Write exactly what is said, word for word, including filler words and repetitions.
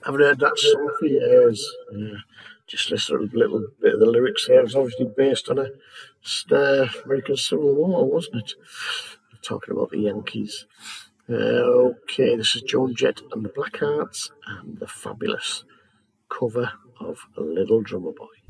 haven't heard that song for years. Uh, just listen to a little bit of the lyrics there. It's obviously based on a uh, American Civil War, wasn't it? Talking about the Yankees. Uh, okay, this is Joan Jett and the Blackhearts and the fabulous cover of Little Drummer Boy.